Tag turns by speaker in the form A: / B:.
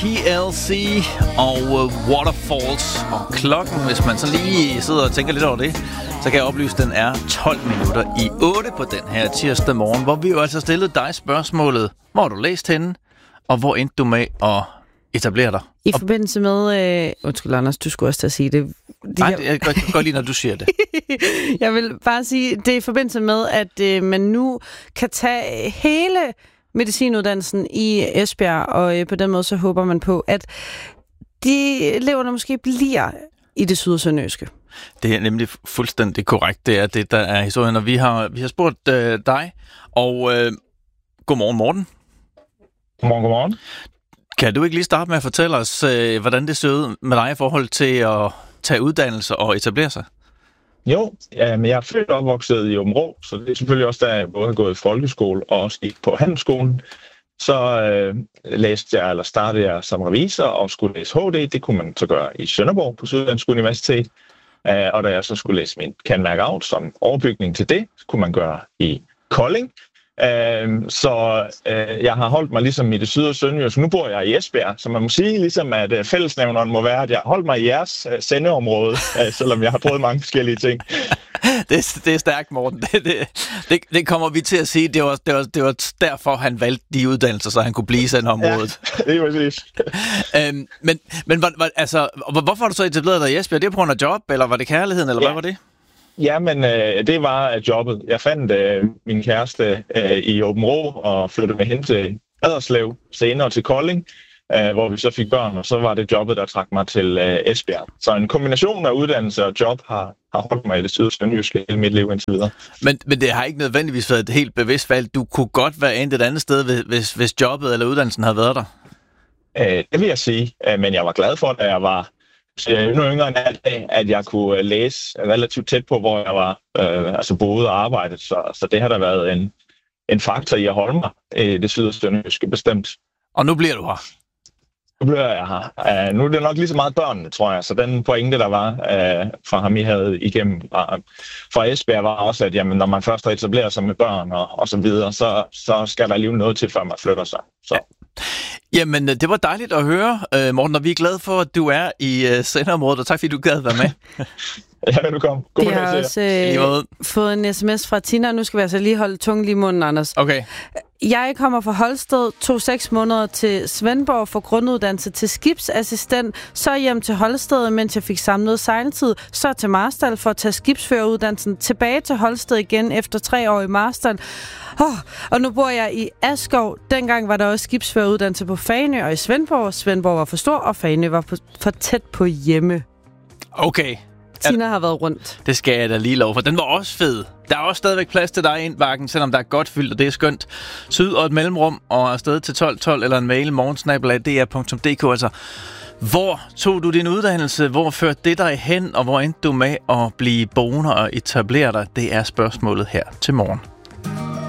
A: PLC og Waterfalls. Og klokken, hvis man så lige sidder og tænker lidt over det, så kan jeg oplyse, at den er 12 minutter i 8 på den her tirsdag morgen, hvor vi jo altså stillede dig spørgsmålet, hvor har du læst henne, og hvor endte du med at etablere dig?
B: I forbindelse med... undskyld, Anders, du skulle også til at sige det.
A: Nej, jeg kan godt lide, når du siger det.
B: Jeg vil bare sige, det er i forbindelse med, at man nu kan tage hele medicinuddannelsen i Esbjerg, og på den måde så håber man på, at de eleverne måske bliver i det syd- og sønderjyske.
A: Det er nemlig fuldstændig korrekt. Det er det, der er historien, og vi har spurgt dig, og godmorgen, Morten.
C: Godmorgen.
A: Kan du ikke lige starte med at fortælle os, hvordan det ser ud med dig i forhold til at tage uddannelse og etablere sig?
C: Jo, men jeg er født og opvokset i Aabenraa, så det er selvfølgelig også, da jeg både har gået i folkeskole og også gik på handelsskolen. Så startede jeg som revisor og skulle læse HD. Det kunne man så gøre i Sønderborg på Syddansk Universitet. Og da jeg så skulle læse min cand.merc.aut som overbygning til det, kunne man gøre i Kolding. Så jeg har holdt mig ligesom i det syd- og sønderjyske. Nu bor jeg i Esbjerg, så man må sige ligesom, at fællesnævneren må være, at jeg har holdt mig i jeres sendeområde, selvom jeg har prøvet mange forskellige ting.
A: Det er stærkt, Morten. Det kommer vi til at sige. Det var derfor, han valgte de uddannelser, så han kunne blive i sendeområdet.
C: Ja, det er præcis.
A: Men altså, hvorfor har du så etableret dig i Esbjerg? Det er på grund af job, eller var det kærligheden, eller hvad var det?
C: Ja, men det var jobbet. Jeg fandt min kæreste i Aabenraa og flyttede med hen til Haderslev, senere til Kolding, hvor vi så fik børn, og så var det jobbet, der trak mig til Esbjerg. Så en kombination af uddannelse og job har holdt mig i det syd- og sønderjyske hele mit liv indtil videre. Men det har ikke nødvendigvis været et helt bevidst valg. Du kunne godt være endt et andet sted, hvis jobbet eller uddannelsen havde været der? Det vil jeg sige, men jeg var glad for, da jeg var endnu yngre end at jeg kunne læse relativt tæt på, hvor jeg var boede og arbejdet. Så det har da været en faktor i at holde mig i det syd- og sønderjyske bestemt.
A: Og nu bliver du her?
C: Nu bliver jeg her. Nu er det nok lige så meget børnene, tror jeg. Så den pointe, der var fra ham, I havde igennem fra Esbjerg, var også, at jamen, når man først har etableret sig med børn og så videre, så skal der alligevel noget til, før man flytter sig. Så.
A: Jamen, det var dejligt at høre, Morten, og vi er glade for, at du er i sendeområdet, og tak fordi du gad være med.
C: Ja, velkommen.
B: Vi har også fået en sms fra Tina, og nu skal vi altså lige holde tungen lige i munden, Anders.
A: Okay.
B: Jeg kommer fra Holsted, tog 6 måneder til Svendborg for grunduddannelse til skibsassistent, så hjem til Holsted, mens jeg fik samlet sejltid, så til Marstal for at tage skibsføreruddannelsen, tilbage til Holsted igen efter 3 år i Marstal. Og nu bor jeg i Askov. Dengang var der også skibsføreruddannelse på Fanø og i Svendborg. Svendborg var for stor, og Fanø var for tæt på hjemme.
A: Okay.
B: Tina har været rundt.
A: Det skal jeg da lige love for. Den var også fed. Der er også stadigvæk plads til dig i indbakken, selvom der er godt fyldt, og det er skønt. Syd og et mellemrum, og afsted til 1212 eller en mail, morgensnabelag.dr.dk. Altså, hvor tog du din uddannelse? Hvor førte det dig hen? Og hvor endte du med at blive boende og etablere dig? Det er spørgsmålet her til morgen.